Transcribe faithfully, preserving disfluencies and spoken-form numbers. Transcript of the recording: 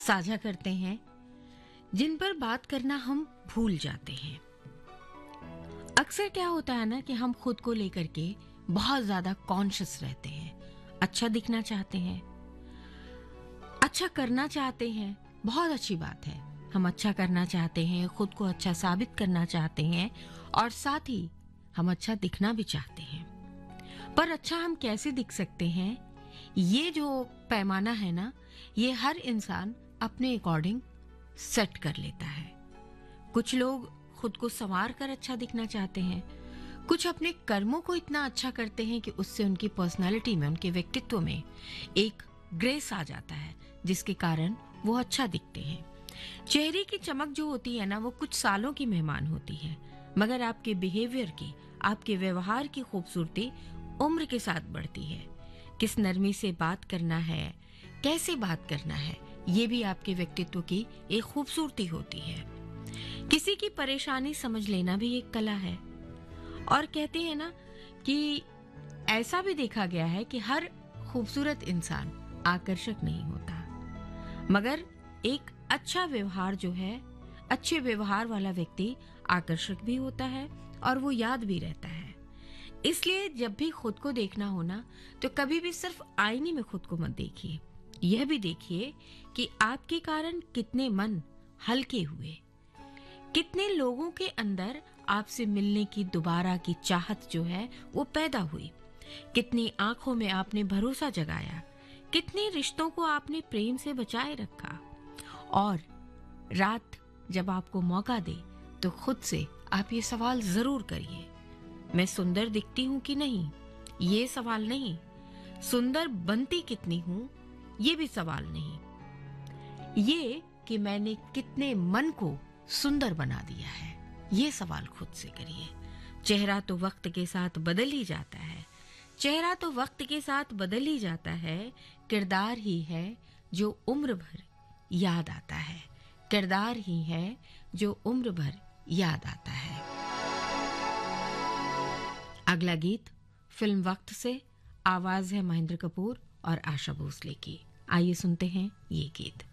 साझा करते हैं जिन पर बात करना हम भूल जाते हैं। अक्सर क्या होता है ना कि हम खुद को लेकर के बहुत ज्यादा कॉन्शियस रहते हैं। अच्छा दिखना चाहते हैं, अच्छा करना चाहते हैं, बहुत अच्छी बात है। हम अच्छा करना चाहते हैं, खुद को अच्छा साबित करना चाहते हैं और साथ ही हम अच्छा दिखना भी चाहते हैं। पर अच्छा हम कैसे दिख सकते हैं, ये जो पैमाना है ना, ये हर इंसान अपने अकॉर्डिंग सेट कर लेता है। कुछ लोग खुद को संवार कर अच्छा दिखना चाहते हैं, कुछ अपने कर्मों को इतना अच्छा करते हैं कि उससे उनकी पर्सनालिटी में, उनके व्यक्तित्व में एक ग्रेस आ जाता है, जिसके कारण वो अच्छा दिखते हैं। चेहरे की चमक जो होती है ना, वो कुछ सालों की मेहमान होती है, मगर आपके बिहेवियर की, आपके व्यवहार की खूबसूरती उम्र के साथ बढ़ती है। किस नरमी से बात करना है, कैसे बात करना है, ये भी आपके व्यक्तित्व की एक खूबसूरती होती है। किसी की परेशानी समझ लेना भी एक कला है। और कहते हैं ना कि ऐसा भी देखा गया है कि हर खूबसूरत इंसान आकर्षक नहीं होता, मगर एक अच्छा व्यवहार जो है, अच्छे व्यवहार वाला व्यक्ति आकर्षक भी होता है और वो याद भी रहता है। इसलिए जब भी खुद को देखना हो ना, तो कभी भी सिर्फ आईने में खुद को मत देखिए, यह भी देखिए कि आपके कारण कितने मन हल्के हुए, कितने लोगों के अंदर आपसे मिलने की दोबारा की चाहत जो है वो पैदा हुई, कितनी आंखों में आपने भरोसा जगाया, कितने रिश्तों को आपने प्रेम से बचाए रखा। और रात जब आपको मौका दे तो खुद से आप ये सवाल जरूर करिए, मैं सुंदर दिखती हूं कि नहीं, ये सवाल नहीं। सुंदर बनती कितनी हूं, ये भी सवाल नहीं। ये कि मैंने कितने मन को सुंदर बना दिया है, ये सवाल खुद से करिए। चेहरा तो वक्त के साथ बदल ही जाता है, चेहरा तो वक्त के साथ बदल ही जाता है, किरदार ही है जो उम्र भर याद आता है, किरदार ही है जो उम्र भर याद आता है। अगला गीत फिल्म वक्त से, आवाज है महेंद्र कपूर और आशा भोसले की। आइए सुनते हैं ये गीत।